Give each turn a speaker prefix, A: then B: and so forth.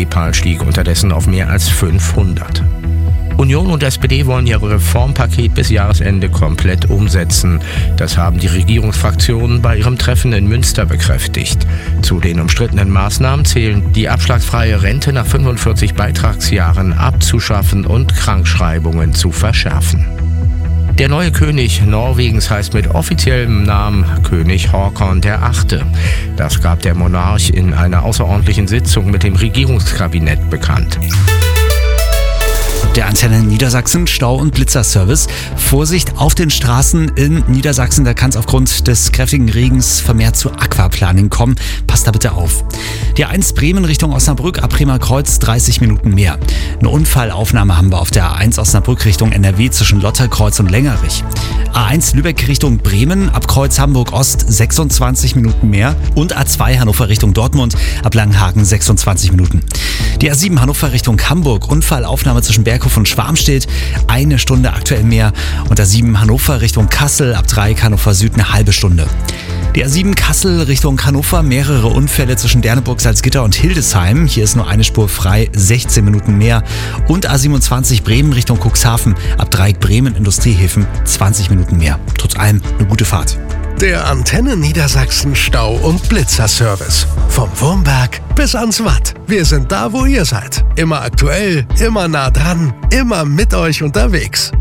A: Nepal stieg unterdessen auf mehr als 500. Union und SPD wollen ihr Reformpaket bis Jahresende komplett umsetzen. Das haben die Regierungsfraktionen bei ihrem Treffen in Münster bekräftigt. Zu den umstrittenen Maßnahmen zählen die abschlagsfreie Rente nach 45 Beitragsjahren abzuschaffen und Krankschreibungen zu verschärfen. Der neue König Norwegens heißt mit offiziellem Namen König Håkon VIII. Das gab der Monarch in einer außerordentlichen Sitzung mit dem Regierungskabinett bekannt.
B: Der Antenne Niedersachsen Stau- und Blitzerservice. Vorsicht auf den Straßen in Niedersachsen, da kann es aufgrund des kräftigen Regens vermehrt zu Aquaplaning kommen. Passt da bitte auf. Die A1 Bremen Richtung Osnabrück ab Bremer Kreuz 30 Minuten mehr. Eine Unfallaufnahme haben wir auf der A1 Osnabrück Richtung NRW zwischen Lotterkreuz und Längerich. A1 Lübeck Richtung Bremen ab Kreuz Hamburg Ost 26 Minuten mehr und A2 Hannover Richtung Dortmund ab Langenhagen 26 Minuten. Die A7 Hannover Richtung Hamburg, Unfallaufnahme zwischen Berghof und Schwarmstedt, 1 Stunde aktuell mehr. Und A7 Hannover Richtung Kassel ab Dreieck Hannover Süd eine halbe Stunde. Die A7 Kassel Richtung Hannover, mehrere Unfälle zwischen Derneburg, Salzgitter und Hildesheim. Hier ist nur eine Spur frei, 16 Minuten mehr. Und A27 Bremen Richtung Cuxhaven, ab Dreieck Bremen Industriehäfen, 20 Minuten mehr. Trotz allem eine gute Fahrt.
C: Der Antenne Niedersachsen Stau- und Blitzerservice. Vom Wurmberg bis ans Watt. Wir sind da, wo ihr seid. Immer aktuell, immer nah dran, immer mit euch unterwegs.